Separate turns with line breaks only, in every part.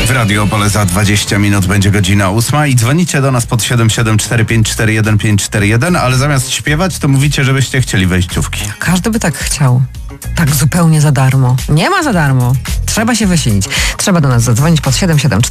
W Radio Opole za 20 minut będzie godzina 8 i dzwonicie do nas pod 774541541, ale zamiast śpiewać, to mówicie, żebyście chcieli wejściówki.
Każdy by tak chciał. Tak zupełnie za darmo. Nie ma za darmo. Trzeba się wysilić. Trzeba do nas zadzwonić pod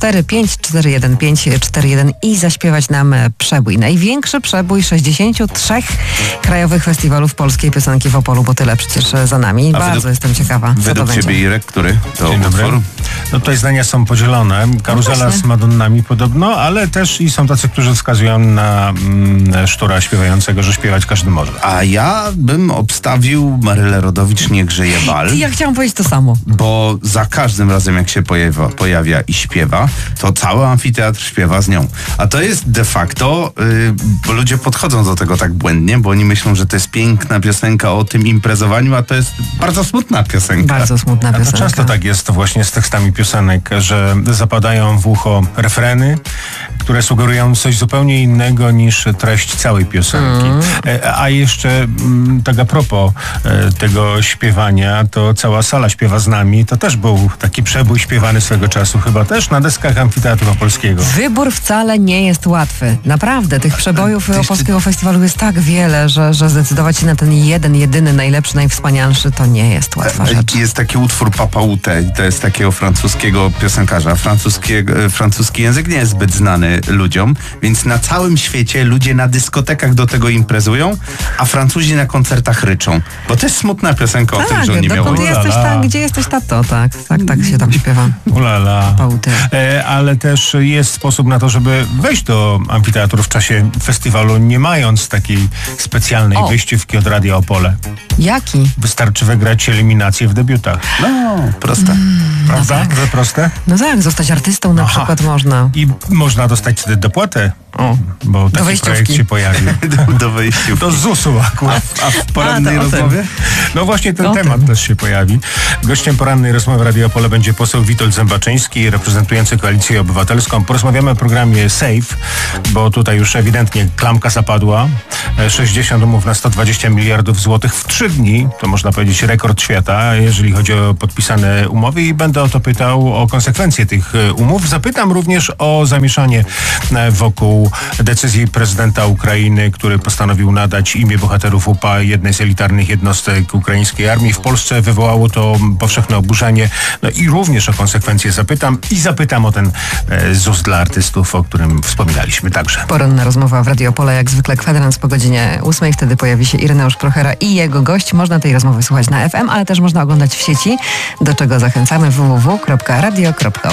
774541541 i zaśpiewać nam przebój. Największy przebój 63 krajowych festiwalów polskiej piosenki w Opolu, bo tyle przecież za nami. Bardzo jestem ciekawa, co
Według
to
ciebie,
będzie.
Irek, który to
Dzień dobry.
utwór?
No tutaj zdania są podzielone. Karuzela z Madonnami podobno, ale też i są tacy, którzy wskazują na Sztura śpiewającego, że śpiewać każdy może.
A ja bym obstawił Marylę Rodowicz, Nie grzeje bal.
Ja chciałam powiedzieć to samo.
Bo za każdym razem, jak się pojawia i śpiewa, to cały amfiteatr śpiewa z nią. A to jest de facto, bo ludzie podchodzą do tego tak błędnie, bo oni myślą, że to jest piękna piosenka o tym imprezowaniu, a to jest bardzo smutna piosenka.
Bardzo smutna
A to
piosenka.
często tak jest właśnie z tekstami piosenek, że zapadają w ucho refreny, które sugerują coś zupełnie innego niż treść całej piosenki. A jeszcze tak a propos tego śpiewania, to cała sala śpiewa z nami. To też był taki przebój śpiewany swego czasu, chyba też na deskach Amfiteatru Opolskiego.
Wybór wcale nie jest łatwy. Naprawdę, tych przebojów Opolskiego Festiwalu jest tak wiele, że zdecydować się na ten jeden, jedyny, najlepszy, najwspanialszy, to nie jest łatwa rzecz.
Jest taki utwór Papa Ute, to jest takiego francuskiego piosenkarza. Francuski język nie jest zbyt znany ludziom, więc na całym świecie ludzie na dyskotekach do tego imprezują, a Francuzi na koncertach ryczą. Bo to jest smutna piosenka o tym, że on nie miał...
dokąd jesteś tam, gdzie jesteś tato, tak się tam śpiewa.
Ulala.
Pałty.
Ale też jest sposób na to, żeby wejść do amfiteatru w czasie festiwalu, nie mając takiej specjalnej wejściówki od Radia Opole.
Jaki?
Wystarczy wygrać eliminację w debiutach.
No, proste.
Prawda? Że proste?
No tak, zostać artystą na przykład można.
I można dostać wtedy dopłatę, bo taki
wejściówki.
projekt się pojawił.
Do wejściówki.
Do ZUS-u akurat.
A w porannej
to o tym.
rozmowie?
No właśnie ten
O
temat
tym.
też się pojawi. Gościem porannej rozmowy Radia Opole będzie poseł Witold Zębaczyński, reprezentujący Koalicję Obywatelską. Porozmawiamy o programie SAFE, bo tutaj już ewidentnie klamka zapadła. 60 umów na 120 miliardów złotych w 3 dni. To można powiedzieć rekord świata, jeżeli chodzi o podpisane umowy i będę o to pytał o konsekwencje tych umów. Zapytam również o zamieszanie wokół decyzji prezydenta Ukrainy, który postanowił nadać imię bohaterów UPA jednej z elitarnych jednostek ukraińskiej armii. W Polsce wywołało to powszechne oburzenie. No i również o konsekwencje zapytam o ten ZUS dla artystów, o którym wspominaliśmy także.
Poranna rozmowa w Radio Opole, jak zwykle kwadrans po godzinie 8. Wtedy pojawi się Ireneusz Prochera i jego gość. Można tej rozmowy słuchać na FM, ale też można oglądać w sieci, do czego zachęcamy www.radio.opol.